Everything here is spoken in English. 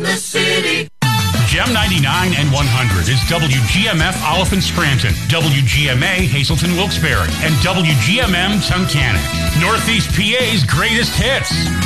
the city. Gem 99 and 100 is WGMF Oliphant Scranton, WGMA Hazleton Wilkes-Barre, and WGMM Tunkhannock. Northeast PA's greatest hits.